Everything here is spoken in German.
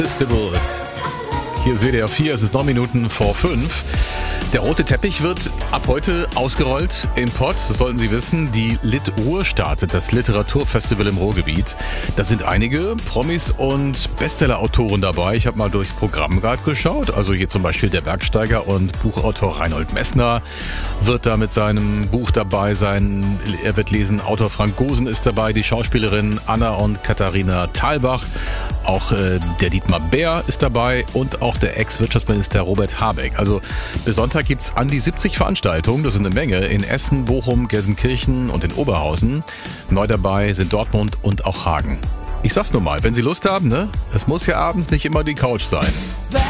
Festival. Hier ist WDR 4, es ist 9 Minuten vor 5. Der rote Teppich wird ab heute ausgerollt im Pott. Das sollten Sie wissen. Die Lit-Ruhr startet, das Literaturfestival im Ruhrgebiet. Da sind einige Promis und Bestseller-Autoren dabei. Ich habe mal durchs Programm gerade geschaut. Also hier zum Beispiel der Bergsteiger und Buchautor Reinhold Messner wird da mit seinem Buch dabei sein. Er wird lesen, Autor Frank Gosen ist dabei, die Schauspielerin Anna und Katharina Thalbach. Auch der Dietmar Bär ist dabei und auch der Ex-Wirtschaftsminister Robert Habeck. Also bis Sonntag gibt's an die 70 Veranstaltungen, das sind eine Menge, in Essen, Bochum, Gelsenkirchen und in Oberhausen. Neu dabei sind Dortmund und auch Hagen. Ich sag's nur mal, wenn Sie Lust haben, ne? Es muss ja abends nicht immer die Couch sein.